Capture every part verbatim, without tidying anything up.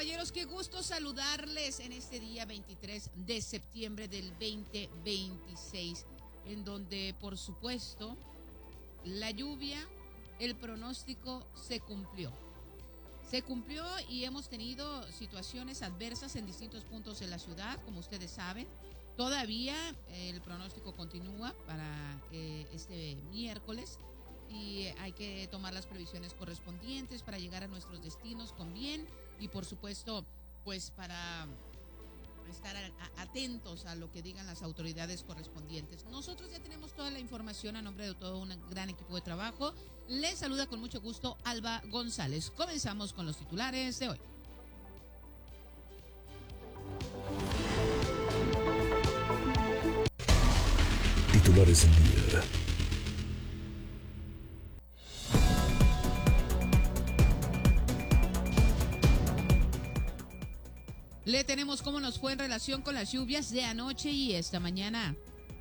caballeros, qué gusto saludarles en este día veintitrés de septiembre del veinte veintiséis, en donde, por supuesto, la lluvia, el pronóstico se cumplió. Se cumplió y hemos tenido situaciones adversas en distintos puntos de la ciudad, como ustedes saben. Todavía eh, el pronóstico continúa para eh, este miércoles y hay que tomar las previsiones correspondientes para llegar a nuestros destinos con bien y, por supuesto, pues para estar a, a, atentos a lo que digan las autoridades correspondientes. Nosotros ya tenemos toda la información a nombre de todo un gran equipo de trabajo. Les saluda con mucho gusto Alba González. Comenzamos con los titulares de hoy. Titulares del día. Le tenemos cómo nos fue en relación con las lluvias de anoche y esta mañana.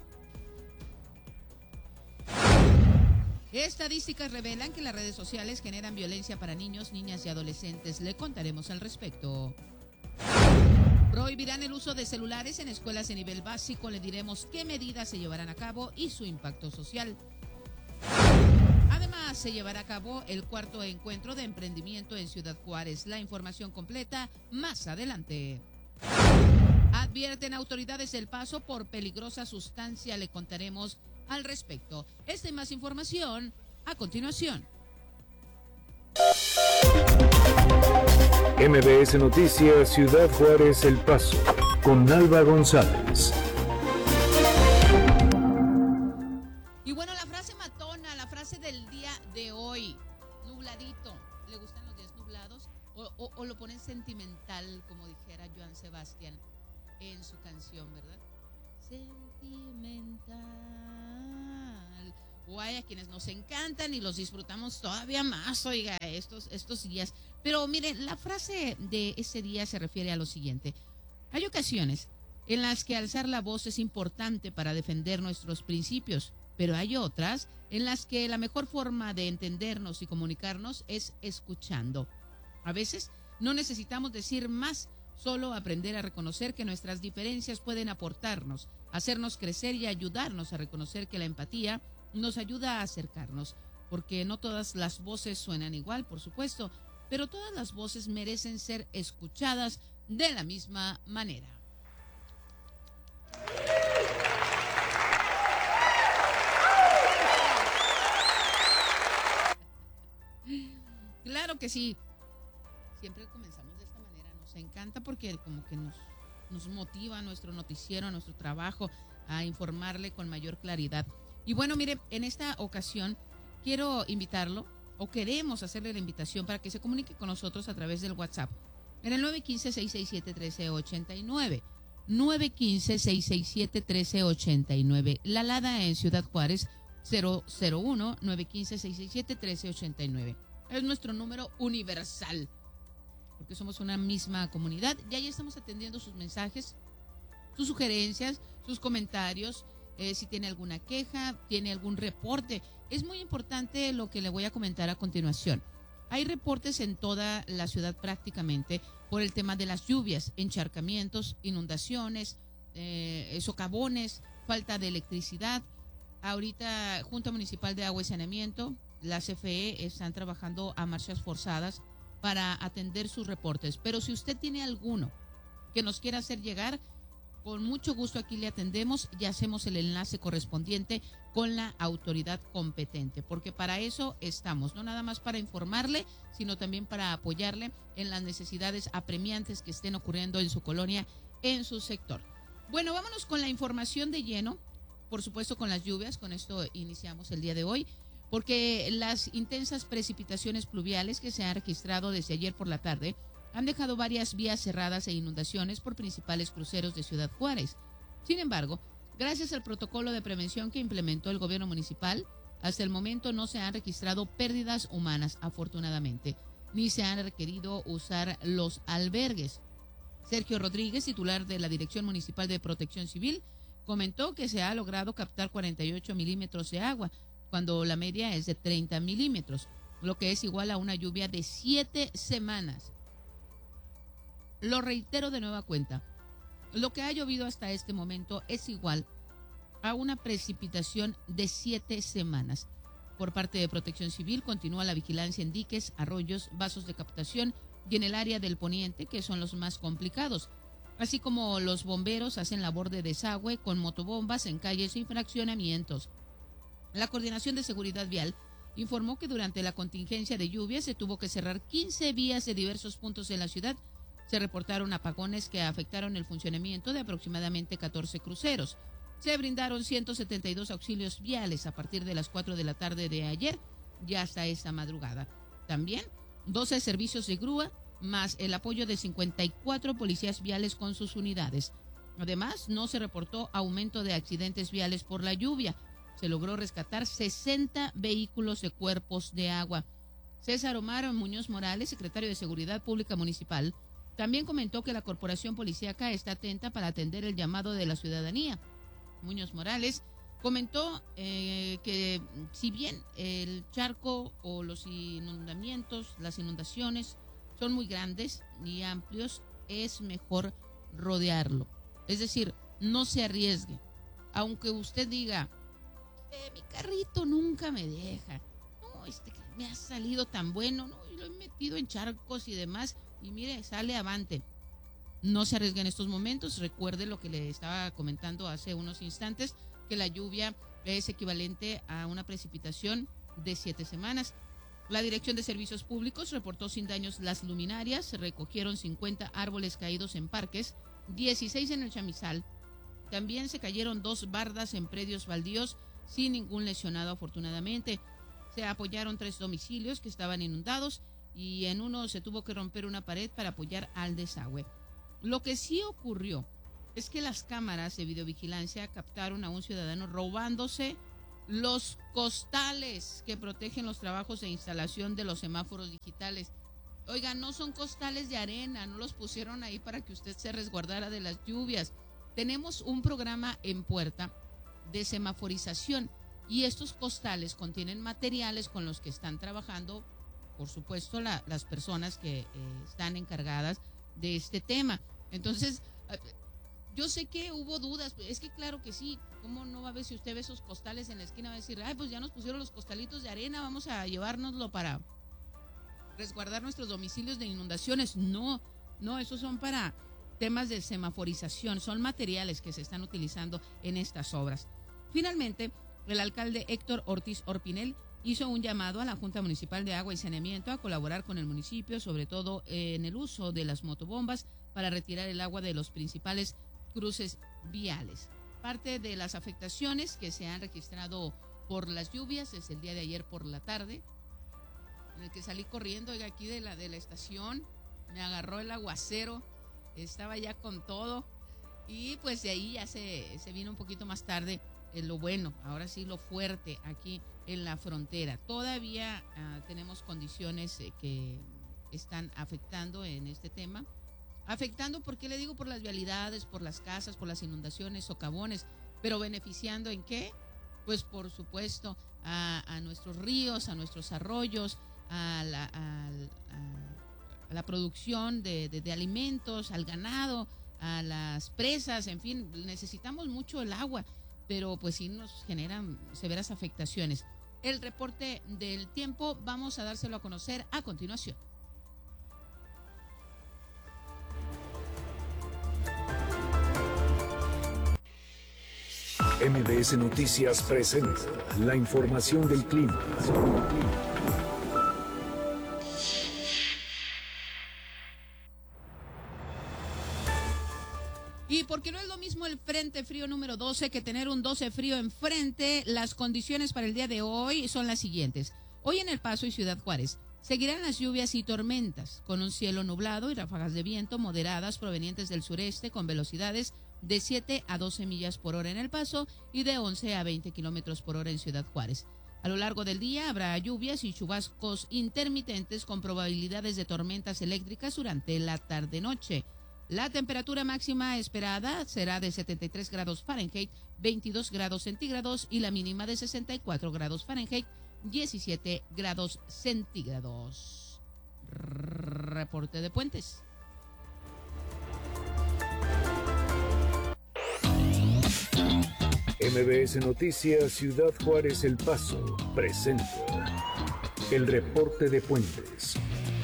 Estadísticas revelan que las redes sociales generan violencia para niños, niñas y adolescentes. Le contaremos al respecto. Prohibirán el uso de celulares en escuelas de nivel básico. Le diremos qué medidas se llevarán a cabo y su impacto social. Además, se llevará a cabo el cuarto encuentro de emprendimiento en Ciudad Juárez. La información completa más adelante. Advierten autoridades del Paso por peligrosa sustancia. Le contaremos al respecto. Esta y más información a continuación. M B S Noticias Ciudad Juárez El Paso con Alba González. Y bueno, la frase matona, la frase del día de hoy, nubladito. ¿Le gustan los días nublados? O, o, o lo ponen sentimental, como dijera Joan Sebastián en su canción, ¿verdad? Sentimental. O hay a quienes nos encantan y los disfrutamos todavía más, oiga, estos, estos días. Pero miren, la frase de ese día se refiere a lo siguiente. Hay ocasiones en las que alzar la voz es importante para defender nuestros principios, pero hay otras en las que la mejor forma de entendernos y comunicarnos es escuchando. A veces no necesitamos decir más, solo aprender a reconocer que nuestras diferencias pueden aportarnos, hacernos crecer y ayudarnos a reconocer que la empatía nos ayuda a acercarnos, porque no todas las voces suenan igual, por supuesto, pero todas las voces merecen ser escuchadas de la misma manera. Claro que sí. Siempre comenzamos de esta manera. Nos encanta porque como que nos, nos motiva a nuestro noticiero, a nuestro trabajo, a informarle con mayor claridad. Y bueno, mire, en esta ocasión quiero invitarlo, o queremos hacerle la invitación para que se comunique con nosotros a través del WhatsApp. En el nueve uno cinco, seis seis siete, uno tres ocho nueve. nueve uno cinco, seis seis siete, uno tres ocho nueve. La Alada en Ciudad Juárez, cero cero uno, nueve uno cinco, seis seis siete, uno tres ocho nueve. Es nuestro número universal, porque somos una misma comunidad. Ya ya estamos atendiendo sus mensajes, sus sugerencias, sus comentarios. Eh, si tiene alguna queja, tiene algún reporte. Es muy importante lo que le voy a comentar a continuación. Hay reportes en toda la ciudad prácticamente por el tema de las lluvias, encharcamientos, inundaciones, eh, socavones, falta de electricidad. Ahorita, Junta Municipal de Agua y Saneamiento, la C F E, están trabajando a marchas forzadas para atender sus reportes. Pero si usted tiene alguno que nos quiera hacer llegar, con mucho gusto aquí le atendemos y hacemos el enlace correspondiente con la autoridad competente, porque para eso estamos, no nada más para informarle, sino también para apoyarle en las necesidades apremiantes que estén ocurriendo en su colonia, en su sector. Bueno, vámonos con la información de lleno, por supuesto con las lluvias, con esto iniciamos el día de hoy, porque las intensas precipitaciones pluviales que se han registrado desde ayer por la tarde han dejado varias vías cerradas e inundaciones por principales cruceros de Ciudad Juárez. Sin embargo, gracias al protocolo de prevención que implementó el gobierno municipal, hasta el momento no se han registrado pérdidas humanas, afortunadamente, ni se han requerido usar los albergues. Sergio Rodríguez, titular de la Dirección Municipal de Protección Civil, comentó que se ha logrado captar cuarenta y ocho milímetros de agua, cuando la media es de treinta milímetros, lo que es igual a una lluvia de siete semanas. Lo reitero de nueva cuenta. Lo que ha llovido hasta este momento es igual a una precipitación de siete semanas. Por parte de Protección Civil continúa la vigilancia en diques, arroyos, vasos de captación y en el área del poniente, que son los más complicados. Así como los bomberos hacen labor de desagüe con motobombas en calles y fraccionamientos. La Coordinación de Seguridad Vial informó que durante la contingencia de lluvia se tuvo que cerrar quince vías de diversos puntos de la ciudad. Se reportaron apagones que afectaron el funcionamiento de aproximadamente catorce cruceros. Se brindaron ciento setenta y dos auxilios viales a partir de las cuatro de la tarde de ayer y hasta esta madrugada. También doce servicios de grúa, más el apoyo de cincuenta y cuatro policías viales con sus unidades. Además, no se reportó aumento de accidentes viales por la lluvia. Se logró rescatar sesenta vehículos de cuerpos de agua. César Omar Muñoz Morales, secretario de Seguridad Pública Municipal, también comentó que la corporación policíaca está atenta para atender el llamado de la ciudadanía. Muñoz Morales comentó eh, que si bien el charco o los inundamientos, las inundaciones son muy grandes y amplios, es mejor rodearlo. Es decir, no se arriesgue. Aunque usted diga, eh, mi carrito nunca me deja, no, este me ha salido tan bueno, no, y lo he metido en charcos y demás, y mire, sale avante. No se arriesgue en estos momentos. Recuerde lo que le estaba comentando hace unos instantes, que la lluvia es equivalente a una precipitación de siete semanas. La Dirección de Servicios Públicos reportó sin daños las luminarias, se recogieron cincuenta árboles caídos en parques, dieciséis en el Chamizal. También se cayeron dos bardas en predios baldíos sin ningún lesionado afortunadamente. Se apoyaron tres domicilios que estaban inundados y en uno se tuvo que romper una pared para apoyar al desagüe. Lo que sí ocurrió es que las cámaras de videovigilancia captaron a un ciudadano robándose los costales que protegen los trabajos de instalación de los semáforos digitales. Oiga, no son costales de arena, no los pusieron ahí para que usted se resguardara de las lluvias. Tenemos un programa en puerta de semaforización y estos costales contienen materiales con los que están trabajando, por supuesto, la, las personas que eh, están encargadas de este tema. Entonces, yo sé que hubo dudas, es que claro que sí, ¿cómo no va a ver si usted ve esos costales en la esquina? Va a decir, ay, pues ya nos pusieron los costalitos de arena, vamos a llevárnoslo para resguardar nuestros domicilios de inundaciones. No, no, esos son para temas de semaforización, son materiales que se están utilizando en estas obras. Finalmente, el alcalde Héctor Ortiz Orpinel hizo un llamado a la Junta Municipal de Agua y Saneamiento a colaborar con el municipio, sobre todo en el uso de las motobombas para retirar el agua de los principales cruces viales. Parte de las afectaciones que se han registrado por las lluvias desde el día de ayer por la tarde, en el que salí corriendo, oiga, aquí de la, de la estación, me agarró el aguacero, estaba ya con todo, y pues de ahí ya se, se vino un poquito más tarde eh, lo bueno, ahora sí lo fuerte aquí en la frontera. Todavía uh, tenemos condiciones eh, que están afectando en este tema. Afectando, ¿por qué le digo? Por las vialidades, por las casas, por las inundaciones, socavones, pero beneficiando ¿en qué? Pues por supuesto a, a nuestros ríos, a nuestros arroyos, a la, a, a, a la producción de, de, de alimentos, al ganado, a las presas, en fin, necesitamos mucho el agua, pero pues sí nos generan severas afectaciones. El reporte del tiempo vamos a dárselo a conocer a continuación. M B S Noticias presenta la información del clima. Y porque no es lo mismo el frente frío número doce que tener un doce frío enfrente, las condiciones para el día de hoy son las siguientes. Hoy en El Paso y Ciudad Juárez seguirán las lluvias y tormentas, con un cielo nublado y ráfagas de viento moderadas provenientes del sureste con velocidades de siete a doce millas por hora en El Paso y de once a veinte kilómetros por hora en Ciudad Juárez. A lo largo del día habrá lluvias y chubascos intermitentes con probabilidades de tormentas eléctricas durante la tarde-noche. La temperatura máxima esperada será de setenta y tres grados Fahrenheit, veintidós grados centígrados y la mínima de sesenta y cuatro grados Fahrenheit, diecisiete grados centígrados. Reporte de Puentes. M B S Noticias Ciudad Juárez El Paso presenta el reporte de Puentes.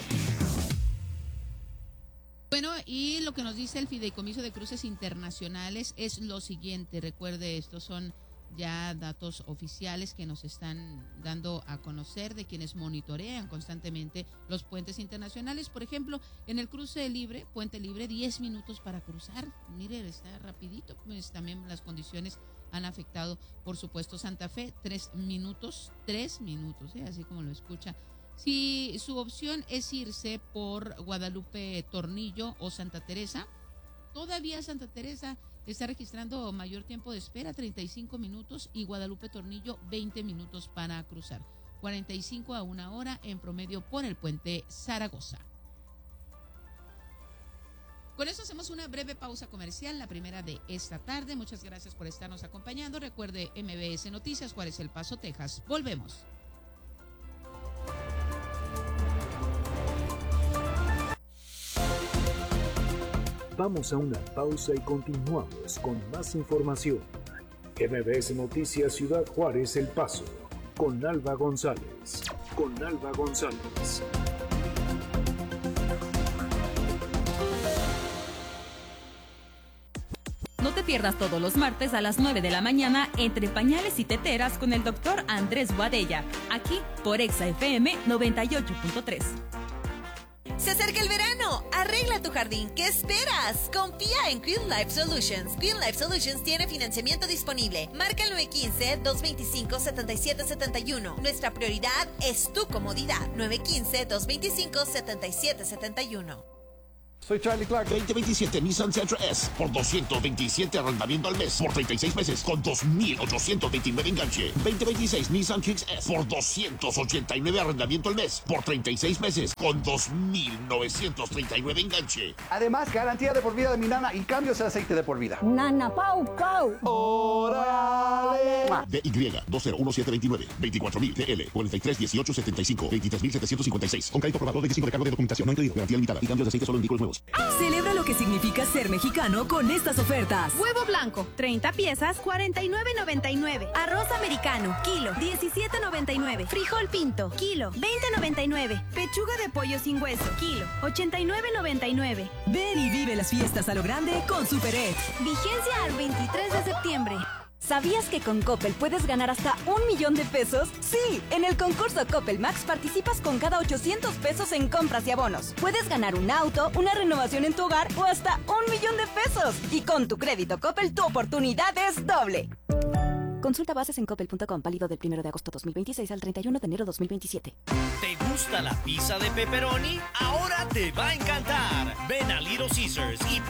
Bueno, y lo que nos dice el Fideicomiso de Cruces Internacionales es lo siguiente. Recuerde, estos son ya datos oficiales que nos están dando a conocer de quienes monitorean constantemente los puentes internacionales. Por ejemplo, en el cruce libre, Puente Libre, diez minutos para cruzar. Mire, está rapidito. Pues también las condiciones han afectado, por supuesto. Santa Fe, tres minutos, tres minutos, ¿eh? Así como lo escucha. Si su opción es irse por Guadalupe Tornillo o Santa Teresa, todavía Santa Teresa está registrando mayor tiempo de espera, treinta y cinco minutos, y Guadalupe Tornillo, veinte minutos para cruzar. cuarenta y cinco a una hora en promedio por el puente Zaragoza. Con eso hacemos una breve pausa comercial, la primera de esta tarde. Muchas gracias por estarnos acompañando. Recuerde, M B S Noticias, Juárez El Paso, Texas. Volvemos. Vamos a una pausa y continuamos con más información. M B S Noticias Ciudad Juárez El Paso, con Alba González. Con Alba González. No te pierdas todos los martes a las nueve de la mañana Entre Pañales y Teteras con el doctor Andrés Boadella, aquí por Exa F M noventa y ocho punto tres. Se acerca el verano. Arregla tu jardín. ¿Qué esperas? Confía en Green Life Solutions. Green Life Solutions tiene financiamiento disponible. Marca el nueve uno cinco, dos dos cinco, siete siete siete uno. Nuestra prioridad es tu comodidad. nueve uno cinco, dos dos cinco, siete siete siete uno. Soy Charlie Clark. veinte veintisiete Nissan Sentra S por doscientos veintisiete arrendamiento al mes por treinta y seis meses con dos mil ochocientos veintinueve enganche. veinte veintiséis Nissan Kicks S por doscientos ochenta y nueve arrendamiento al mes por treinta y seis meses con dos mil novecientos treinta y nueve enganche. Además, garantía de por vida de mi nana y cambios de aceite de por vida. Nana Pau Pau. ¡Órale! D Y dos cero uno siete dos nueve, veinticuatro mil T L cuarenta y tres dieciocho setenta y cinco, veintitrés mil setecientos cincuenta y seis. Con crédito aprobado, veinticinco de cargo de documentación no incluido, garantía limitada y cambios de aceite solo en vehículos nuevos. Celebra lo que significa ser mexicano con estas ofertas. Huevo blanco, treinta piezas, cuarenta y nueve noventa y nueve. Arroz americano, kilo, diecisiete noventa y nueve. Frijol pinto, kilo, veinte noventa y nueve. Pechuga de pollo sin hueso, kilo, ochenta y nueve noventa y nueve. Ven y vive las fiestas a lo grande con Super Ed. Vigencia al veintitrés de septiembre. ¿Sabías que con Coppel puedes ganar hasta un millón de pesos? Sí, en el concurso Coppel Max participas con cada ochocientos pesos en compras y abonos. Puedes ganar un auto, una renovación en tu hogar o hasta un millón de pesos. Y con tu crédito Coppel tu oportunidad es doble. Consulta bases en coppel punto com, válido del primero de agosto dos mil veintiséis al treinta y uno de enero dos mil veintisiete. ¿Te gusta la pizza de pepperoni? Ahora te va a encantar. Ven a Little Caesars y